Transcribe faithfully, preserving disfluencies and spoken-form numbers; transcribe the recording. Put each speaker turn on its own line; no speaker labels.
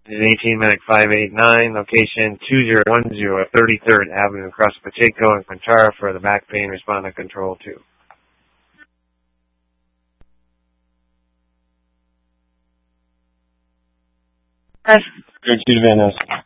eighteen Medic five eight nine, location two zero one zero, thirty-third Avenue, across Pacheco and Quintara for the back pain, respond to control two.
Go to Van Ness.